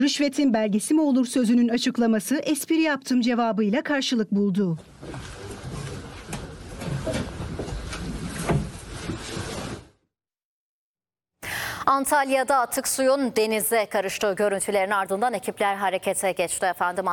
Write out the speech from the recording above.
Rüşvetin belgesi mi olur sözünün açıklaması espri yaptım cevabıyla karşılık buldu. Antalya'da atık suyun denize karıştığı görüntülerin ardından ekipler harekete geçti efendim.